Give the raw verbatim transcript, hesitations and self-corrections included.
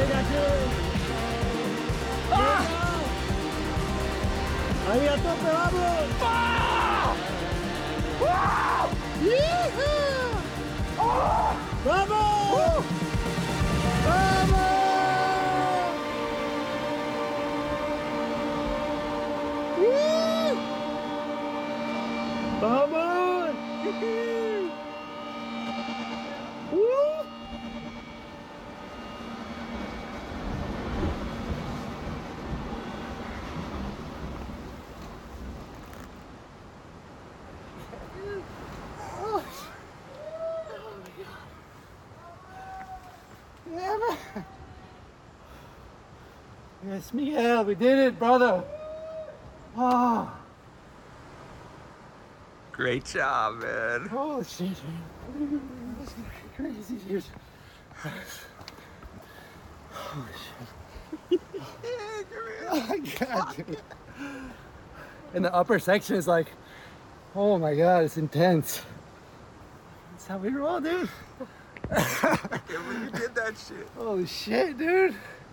Ahí a tope, vamos. ¡Ah! ¡Ah! ¡Yee-hoo! ¡Ah! ¡Vamos! ¡Vamos! ¡Uh! ¡Vamos! ¡Uh! Yes, Miguel, we did it, brother. Oh, Great job, man. holy shit, man. This is crazy, dude. Holy shit. Oh my god, dude. And the upper section is like, oh my god, it's intense. That's how we roll, dude. I can't believe you did that shit. Holy shit, dude.